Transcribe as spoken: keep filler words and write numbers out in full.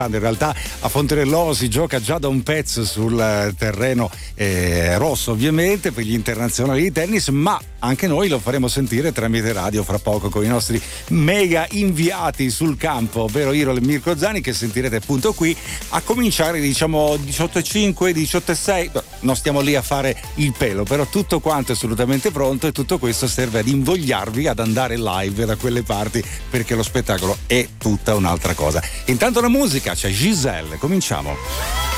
In realtà a Fonterellolo si gioca già da un pezzo sul terreno eh, rosso, ovviamente, per gli internazionali di tennis, ma anche noi lo faremo sentire tramite radio fra poco con i nostri mega inviati sul campo, ovvero Irol e Mirko Zani, che sentirete appunto qui a cominciare, diciamo, diciotto e cinque, diciotto e sei. Non stiamo lì a fare il pelo, però tutto quanto è assolutamente pronto e tutto questo serve ad invogliarvi ad andare live da quelle parti, perché lo spettacolo è tutta un'altra cosa. Intanto la musica, c'è Giselle, cominciamo.